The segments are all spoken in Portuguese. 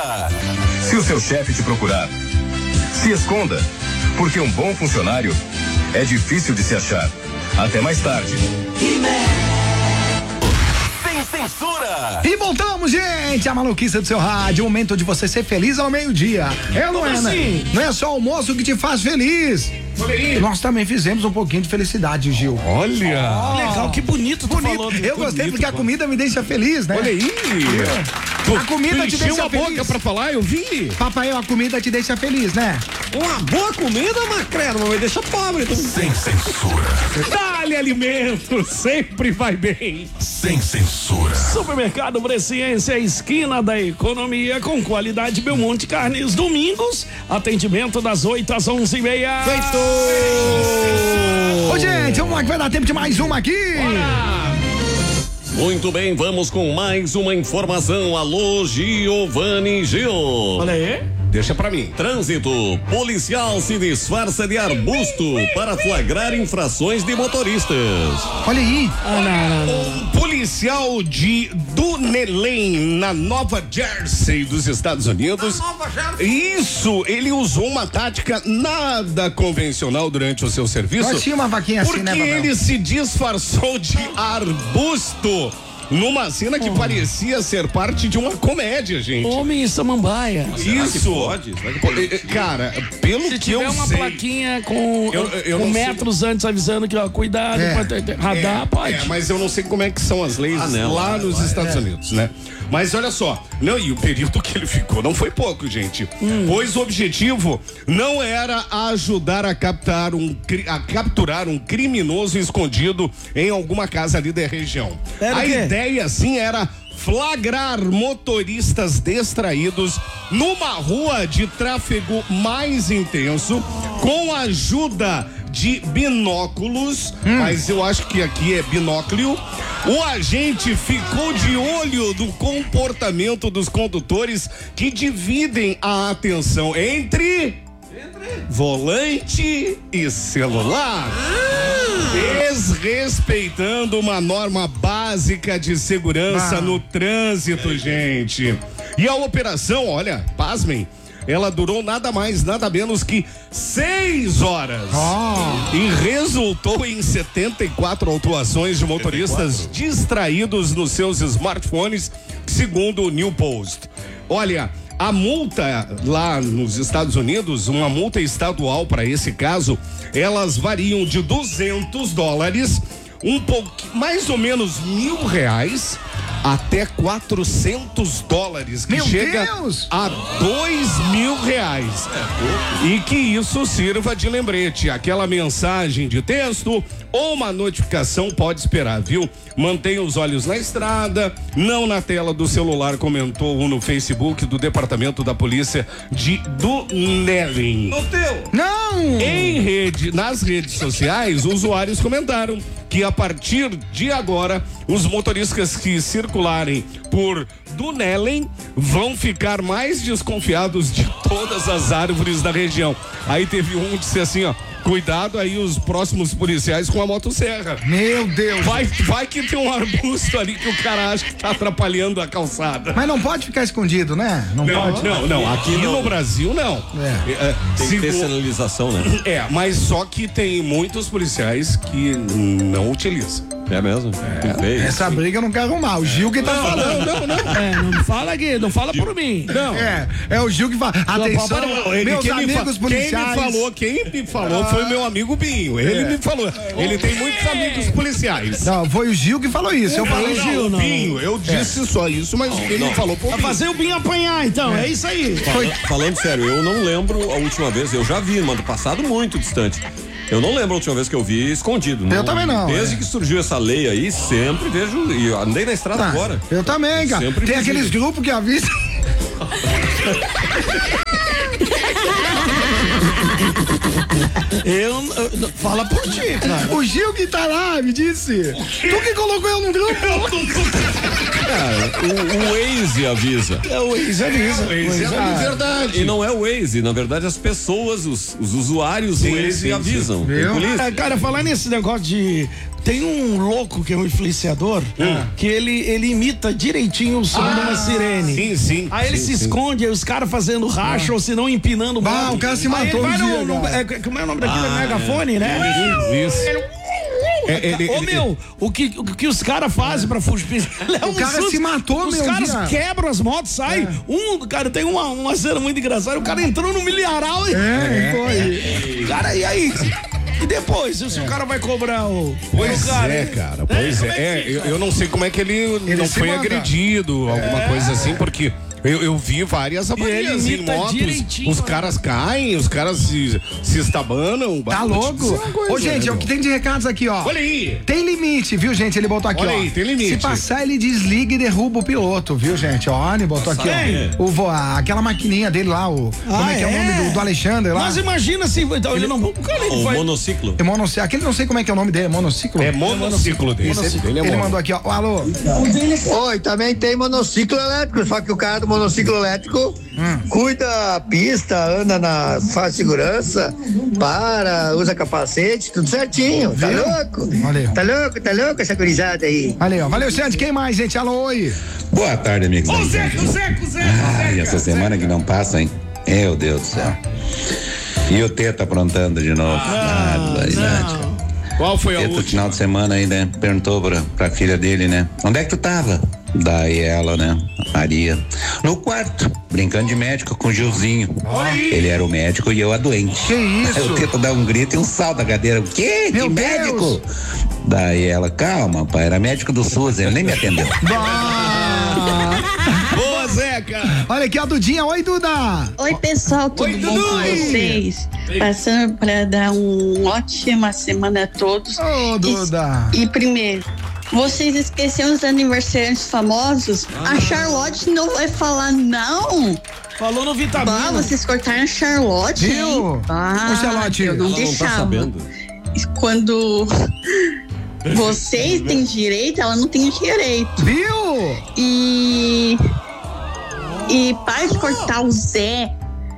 censura. Se o seu chefe te procurar, se esconda, porque um bom funcionário é difícil de se achar. Até mais tarde. Sem censura. E voltamos, gente, a maluquice do seu rádio, o momento de você ser feliz ao meio-dia. Não é, né? Não é só o almoço que te faz feliz. Nós também fizemos um pouquinho de felicidade, Gil. Olha! Legal, que bonito tu falou. Eu gostei porque a comida me deixa feliz, né? Olha aí! A comida te deixa a feliz. boca pra falar, eu vi. Papai, a comida te deixa feliz, né? Uma boa comida, Macreno, mas deixa pobre. Sem censura. Dá-lhe alimento, sempre vai bem. Sem censura. Supermercado Bresciense, a esquina da economia, com qualidade Belmonte Carnes. Domingos, atendimento das 8 às 11h30. Feito! Ô, gente, vamos lá que vai dar tempo de mais uma aqui. Muito bem, vamos com mais uma informação. Alô, Giovanni Gil. Olha aí. Deixa pra mim. Trânsito. Policial se disfarça de arbusto para flagrar infrações de motoristas. Olha aí. Um policial de Dunedin, na Nova Jersey dos Estados Unidos. Isso, ele usou uma tática nada convencional durante o seu serviço. Nós tinha uma vaquinha assim, porque né, Babel? ele se disfarçou de arbusto numa cena que parecia ser parte de uma comédia, gente. Homem em Samambaia. Isso. Pode? Será que pode? Cara, pelo Se que tiver eu uma sei, plaquinha com eu não metros antes avisando que, ó, cuidado, pode ter radar, pode. mas eu não sei como é que são as leis lá nos Estados Unidos, né? Mas olha só, não, e o período que ele ficou não foi pouco, gente. Pois o objetivo não era ajudar a capturar um criminoso escondido em alguma casa ali da região. Era a o quê? ideia, sim, era flagrar motoristas distraídos numa rua de tráfego mais intenso com a ajuda de binóculos, mas eu acho que aqui é binóculo. O agente ficou de olho do comportamento dos condutores que dividem a atenção entre volante e celular. Desrespeitando uma norma básica de segurança no trânsito, gente. E a operação, olha, pasmem, ela durou nada mais, nada menos que 6 horas. E resultou em 74 autuações de motoristas distraídos nos seus smartphones, segundo o New Post. Olha, a multa lá nos Estados Unidos, uma multa estadual para esse caso, elas variam de $200, mais ou menos R$1.000, até $400, que chega a R$2.000. E que isso sirva de lembrete. Aquela mensagem de texto ou uma notificação pode esperar, viu? Mantenha os olhos na estrada, não na tela do celular, comentou no Facebook do Departamento da Polícia de Dunedin. Não! Nas redes sociais, usuários comentaram que a partir de agora, os motoristas que circularem por Dunedin vão ficar mais desconfiados de todas as árvores da região. Aí teve um que disse assim, ó: cuidado aí os próximos policiais com a motosserra. Meu Deus. Vai que tem um arbusto ali que o cara acha que tá atrapalhando a calçada. Mas não pode ficar escondido, né? Não pode. Não. Aqui no Brasil, não. Tem que ter sinalização, né? Mas só que tem muitos policiais que não utilizam. É mesmo? Essa briga eu não quero arrumar. O Gil que tá falando. Não fala aqui, não fala por mim. Não. É o Gil que fala. Atenção, meus amigos policiais. Quem me falou foi meu amigo Binho. Ele me falou. Ele tem muitos amigos policiais. Não, foi o Gil que falou isso. Eu falei Gil, não. Binho, eu disse só isso, mas ele falou por Vai fazer o Binho apanhar, então, é isso aí. Falando sério, eu não lembro a última vez, eu já vi, mano, passado muito distante. Eu não lembro a última vez que eu vi escondido. Eu também não. Desde que surgiu essa lei aí, sempre vejo, e eu andei na estrada agora. Eu também, cara. Sempre Tem vi. aqueles grupos que avisam. Fala por ti, cara. O Gil que tá lá me disse. Tu que colocou eu no grupo. Cara, o Waze avisa. O Waze avisa. É verdade. E não é o Waze, na verdade as pessoas, os usuários do Waze avisam. Tem polícia. Cara, falar nesse negócio de tem um louco que é um influenciador que ele imita direitinho o som de uma sirene. Sim. Aí ele se esconde, aí os caras fazendo racha ou se não empinando moto. O cara se matou aí ele um vai dia, como é o nome daquilo? É megafone, né? Isso. O que os caras fazem pra fugir? O cara se matou, Os caras quebram as motos, saem. Cara, tem uma cena muito engraçada. O cara entrou no milharal e. Foi. Cara, e aí? E depois, se o cara vai cobrar o. Pois cara, é, cara. Pois é. Eu não sei como é que ele não foi agredido, alguma coisa assim, porque. Eu vi várias avarias em motos. Os caras caem, os caras se estabanam. Tá louco? Ô, gente, é o que tem de recados aqui, ó. Olha aí. Tem limite, viu, gente? Ele botou aqui, Olha ó. aí, tem limite. Se passar, ele desliga e derruba o piloto, viu, gente? Ó, ele botou aqui, ó. Aquela maquininha dele lá, como é que é o nome do Alexandre lá? Mas imagina se. Então, ele não. O monociclo. É monociclo. Aquele não sei como é que é o nome dele, é monociclo? É monociclo dele. Ele mandou aqui, ó. Alô. Oi, também tem monociclo elétrico, só que o cara do monociclo elétrico cuida a pista, anda faz segurança, usa capacete, tudo certinho. Tá louco? Valeu. Tá louco essa gurizada aí. Valeu, Sandy. Quem mais, gente? Alô, oi. Boa tarde, amigos. O Zé. Ai, essa semana que não passa, hein? Meu Deus do céu. E o Teta aprontando de novo. Qual foi a Teta, última? final de semana aí, né? Perguntou pra filha dele, né? Onde é que tu tava? Daí ela, né? Maria. No quarto, brincando de médico com o Gilzinho. Ele era o médico e eu a doente. Que isso? Aí o Teta dá um grito e um salto da cadeira. O quê? Meu Que Deus! médico? Daí ela, calma, pai, era médico do SUS, ele nem me atendeu. Boa, Zeca! Olha aqui, ó, Dudinha. Oi, Duda. Oi, pessoal, tudo bom com vocês? Passando para dar uma ótima semana a todos. Ô, Duda. E primeiro, vocês esqueceram os aniversariantes famosos? A Charlotte não vai falar não? Falou no Vitamina. Vocês cortaram a Charlotte, Viu? hein? Ô, Charlotte. Eu não Ela não tá deixava. sabendo. Quando vocês têm direito, ela não tem direito. Viu? E para de cortar o Zé.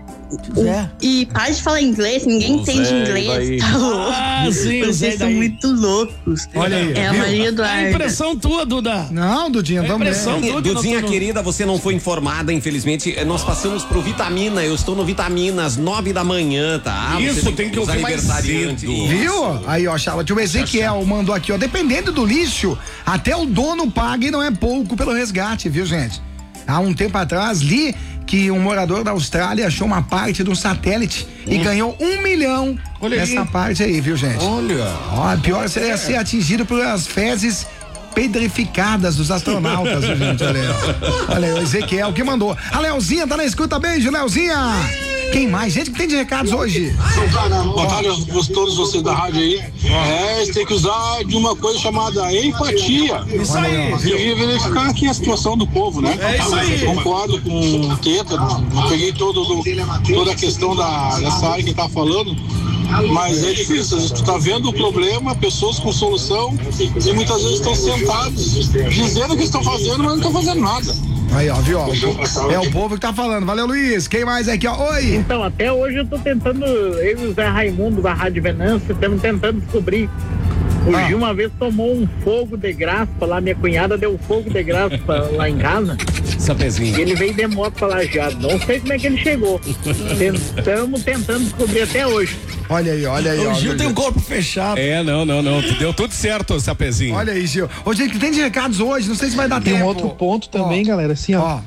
E para de falar inglês, ninguém entende Zé, inglês, daí. tá louco? Sim, o Zé Vocês são daí. muito loucos. Olha aí, É a viu? Maria É Eduarda. impressão tua, Duda. Não, Dudinha, também. impressão tua. Dudinha querida, você não foi informada, infelizmente. Nós passamos pro Vitamina. Eu estou no Vitamina às 9 da manhã, tá? Isso, Você tem que os ouvir mais aniversariantes. cedo. Viu? Aí, ó, Charlotte, o Ezequiel mandou aqui, ó, dependendo do lixo, até o dono paga e não é pouco pelo resgate, viu, gente? Há um tempo atrás, li que um morador da Austrália achou uma parte de um satélite e ganhou 1 milhão nessa parte aí, viu, gente? Olha. Ó, pior seria ser atingido pelas fezes pedrificadas dos astronautas, viu, gente? Olha aí, o Ezequiel que mandou. A Leozinha tá na escuta, beijo, Leozinha! Quem mais? Gente, que tem de recados hoje? Boa tarde a todos vocês da rádio aí. Você tem que usar de uma coisa chamada empatia. Isso aí. E verificar aqui a situação do povo, né? É isso aí. Concordo com o Teta, não peguei toda a questão dessa área que ele tá falando, mas é difícil. A gente tá vendo o problema, pessoas com solução, e muitas vezes estão sentados dizendo que estão fazendo, mas não estão fazendo nada. Aí, ó, viu? Ó, é o povo que tá falando. Valeu, Luiz. Quem mais aqui, ó? Oi! Então, até hoje eu tô tentando, eu e o Zé Raimundo da Rádio Venâncio, estamos tentando descobrir. O Gil uma vez tomou um fogo de graça lá, minha cunhada deu fogo de graça lá em casa. Sapezinho. Ele veio de moto pra Lajeado, não sei como é que ele chegou. Estamos tentando descobrir até hoje. Olha aí, O ó. Gil tem um corpo fechado. Não. Deu tudo certo, Sapezinho. Olha aí, Gil. Ô, gente, que tem de recados hoje, não sei se vai dar tempo. Tem um outro ponto também, galera, assim, ó.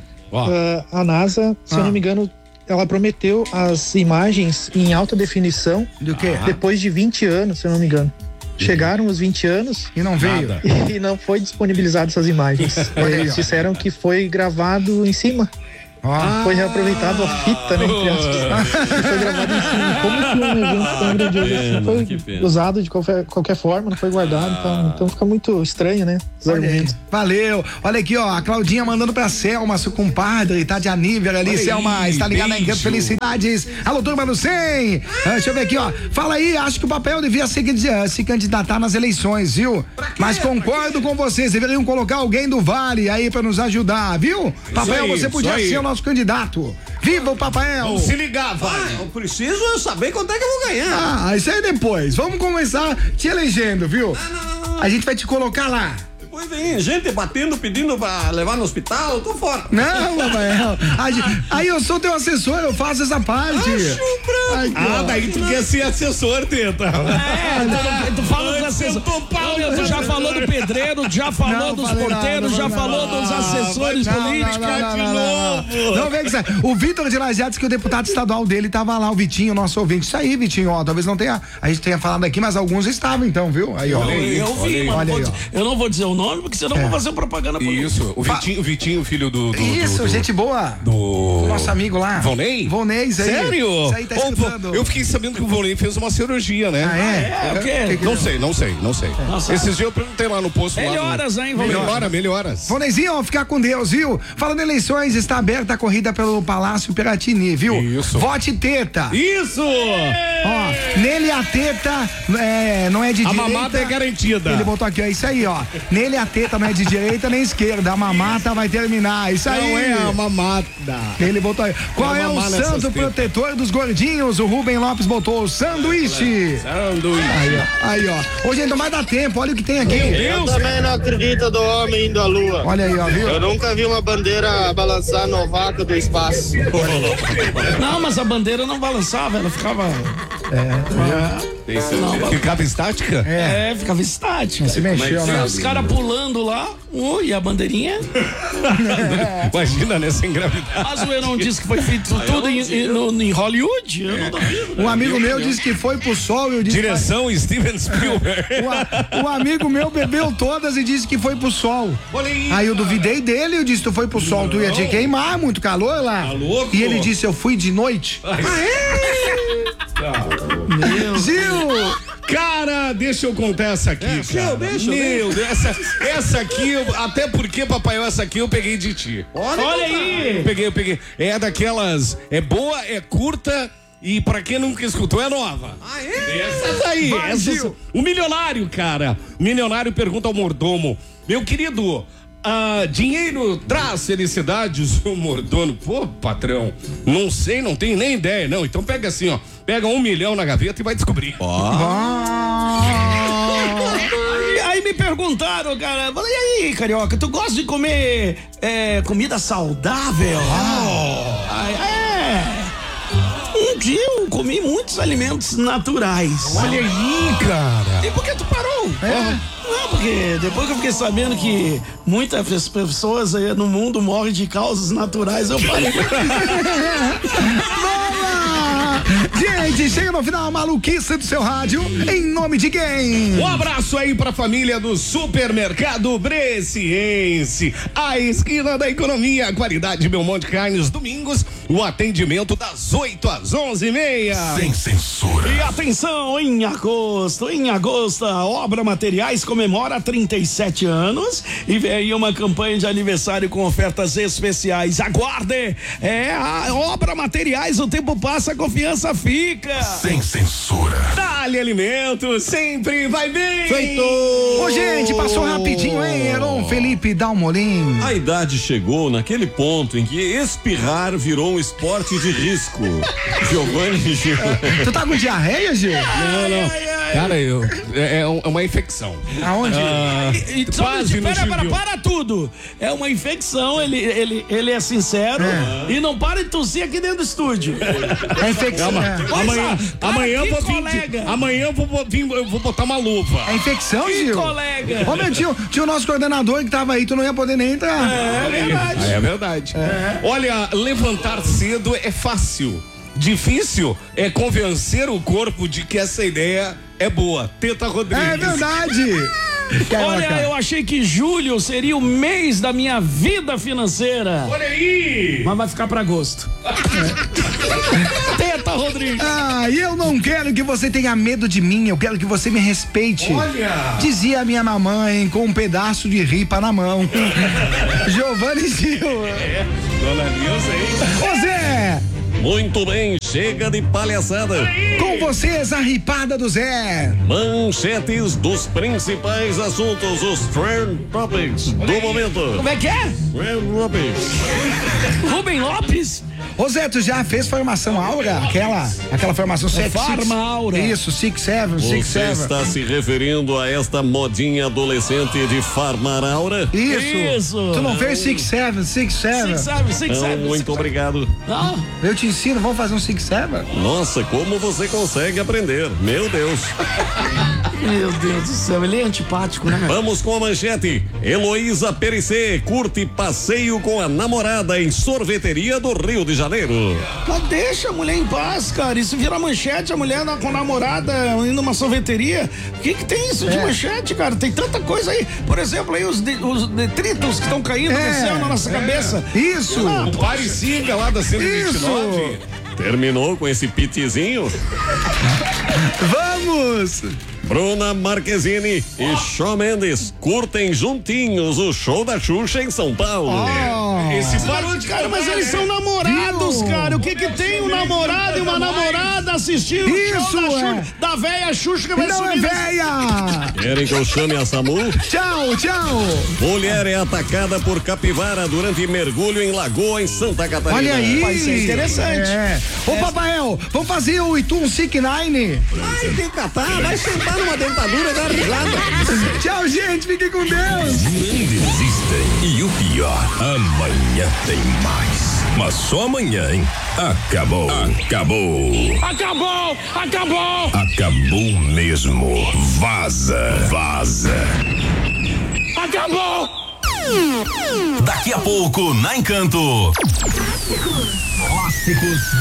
A NASA, se eu não me engano, ela prometeu as imagens em alta definição. Do quê? Depois de 20 anos, se eu não me engano. Chegaram os 20 anos e não veio. E não foi disponibilizado essas imagens. Eles disseram que foi gravado em cima. Foi reaproveitado a fita, né? Entre aspas. E foi gravado em cima. Como que um evento tão grandioso assim foi usado de qualquer forma, não foi guardado. Então fica muito estranho, né? Os argumentos. Valeu. Olha aqui, ó. A Claudinha mandando pra Selma, seu compadre, tá de anível ali. Selma, está ligada na Encanto Felicidades. Alô, turma do 100. Deixa eu ver aqui, ó. Fala aí, acho que o papel devia se candidatar nas eleições, viu? Mas concordo com vocês, deveriam colocar alguém do Vale aí pra nos ajudar, viu? Papel, você podia ser o nosso candidato. Viva o Papael! Vamos se ligar, vai. Eu preciso saber quanto é que eu vou ganhar. Isso aí depois. Vamos começar te elegendo, viu? A gente vai te colocar lá. Depois vem gente batendo, pedindo pra levar no hospital, eu tô fora. Não, Rafael. Aí eu sou teu assessor, eu faço essa parte. Daí tu quer ser assessor, Teta. Tu fala do assessor. Tu já falou do pedreiro, já falou dos porteiros, já falou dos assessores políticos. Não vem que isso. O Vitor de Lajeado disse que o deputado estadual dele tava lá, o Vitinho, nosso ouvinte. Isso aí, Vitinho, ó, talvez não tenha, a gente tenha falado aqui, mas alguns estavam então, viu? Aí, ó. Eu vi, mas eu não vou dizer o nome, porque senão eu vou fazer propaganda por isso. O Vitinho, filho do gente boa. Do nosso amigo lá. Volney? Volney, isso aí. Sério? Isso aí tá escutando. Eu fiquei sabendo que o Volney fez uma cirurgia, né? O quê? Não sei. Esses dias eu perguntei lá no posto. Melhoras, hein, Volney? Melhoras. Volneyzinho, ó, ficar com Deus, viu? Falando em eleições, está aberta a corrida pelo Palácio Piratini, viu? Isso. Vote Teta. Isso! Ó, nele a teta não é de direita. A mamata é garantida. Ele botou aqui, ó, isso aí, ó. Nele a teta não é de direita nem esquerda. A mamata vai terminar. Isso aí. Não é a mamata. Ele botou aí. Qual é o santo protetor dos gordinhos? O Rubem Lopes botou o sanduíche. Aí, ó. Ô, gente, não vai dar tempo. Olha o que tem aqui. Eu também não acredito do homem indo à lua. Olha aí, ó, viu? Eu nunca vi uma bandeira balançar no vácuo do espaço. Não, mas a bandeira não balançava, ela ficava. Ficava estática? Ficava estática. Se mexeu, né? Os caras pulando lá, e a bandeirinha. Imagina, né? Sem engravidar. Mas o Heron disse que foi feito tudo em Hollywood. Eu não duvido. Um amigo meu disse que foi pro sol. Eu disse Direção Steven Spielberg. O amigo meu bebeu todas e disse que foi pro sol. Aí eu duvidei dele, eu disse, tu foi pro sol, tu ia te queimar, muito calor lá. Tá louco? E ele disse, eu fui de noite. Gil! Cara, deixa eu contar essa aqui, cara. Meu Deus, essa aqui, até porque, papai, essa aqui eu peguei de ti. Olha aí! Eu peguei. É daquelas, é boa, é curta e pra quem nunca escutou, é nova. Essa daí, o milionário, cara. O milionário pergunta ao mordomo, meu querido, dinheiro traz felicidades? O mordomo, pô, patrão, não sei, não tenho nem ideia, não. Então pega assim, ó, pega 1 milhão na gaveta e vai descobrir. Aí me perguntaram, cara, falei, e aí, carioca, tu gosta de comer comida saudável? Um dia eu comi muitos alimentos naturais. Olha aí, cara. E por que tu parou? Não, porque depois que eu fiquei sabendo que muitas pessoas aí no mundo morrem de causas naturais, eu parei. Gente, chega no final a maluquice do seu rádio, em nome de quem? Um abraço aí pra família do Supermercado Bresciense, a esquina da economia, qualidade Belmonte Carnes, domingos, o atendimento das 8 às 11h30. Sem censura. E atenção, em agosto, a Obra Materiais comemora 37 anos e vem aí uma campanha de aniversário com ofertas especiais. Aguarde! A Obra Materiais, o tempo passa, a confiança fica. Sem censura. Dali Alimentos, sempre vai bem. Feito! Ô, gente, passou rapidinho, hein, Heron Felipe Dalmolin? A idade chegou naquele ponto em que espirrar virou um esporte de risco. Giovanni Gil. Tu tá com diarreia, Gil? Não. Cara, é uma infecção. Aonde? Para tudo. É uma infecção, ele é sincero e não para de tossir aqui dentro do estúdio. É infecção. Amanhã eu vou botar uma luva. É infecção, Gil? Colega. Ô, meu tio, o nosso coordenador que tava aí, tu não ia poder nem entrar. É verdade. Olha, levantar cedo é fácil. Difícil é convencer o corpo de que essa ideia é boa. Teta Rodrigues. É verdade. Olha, eu achei que julho seria o mês da minha vida financeira. Olha aí! Mas vai ficar pra agosto. Teta Rodrigues. E eu não quero que você tenha medo de mim, eu quero que você me respeite. Olha! Dizia a minha mamãe com um pedaço de ripa na mão. Giovanni Gil. Dona Nilza, hein? Ô, Zé! Muito bem, chega de palhaçada. Com vocês, a ripada do Zé. Manchetes dos principais assuntos, os trend topics do momento. Como é que é? Trend topics. Rubem Lopes? Ô Zé, tu já fez formação Aura? Aquela formação Farma Aura. Isso, 6-7, Você 6-7. está se referindo a esta modinha adolescente de farmar aura? Isso. Tu não fez 6-7? 6-7. Muito obrigado. Eu te ensino, vamos fazer um 6-7? Nossa, como você consegue aprender? Meu Deus. Meu Deus do céu, ele é antipático, né? Vamos com a manchete. Heloísa Perissé curte passeio com a namorada em sorveteria do Rio de Janeiro. Mas deixa a mulher em paz, cara. Isso vira manchete, a mulher com a namorada indo numa sorveteria. O que tem isso de manchete, cara? Tem tanta coisa aí. Por exemplo, aí os detritos que estão caindo no céu na nossa cabeça. Isso. O Parecida lá da 129. Terminou com esse pitizinho? Vamos! Bruna Marquezine e Shawn Mendes curtem juntinhos o show da Xuxa em São Paulo. Esse barulho, cara, mas eles são namorados, cara. O que tem um namorado e uma namorada assistindo o show da véia Xuxa que vai subir? Não é véia! Querem que eu chame a SAMU? Tchau. Mulher é atacada por capivara durante mergulho em lagoa em Santa Catarina. Olha aí. Vai ser interessante. Ô, Papael, vamos fazer o Itum Sick Nine? Vai ter catar, vai sentar numa dentadura e dar risada. Tchau, gente, fiquem com Deus. Grandes existem e o pior, amanhã tem mais. Mas só amanhã, hein? Acabou. Acabou mesmo. Vaza. Acabou! Daqui a pouco, na Encanto. Clássicos